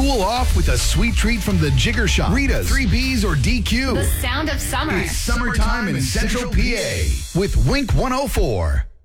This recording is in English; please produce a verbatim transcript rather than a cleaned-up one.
Cool off with a sweet treat from the Jigger Shop, Rita's, three B's, or D Q. The sound of summer. It's summertime in Central P A with Wink one oh four.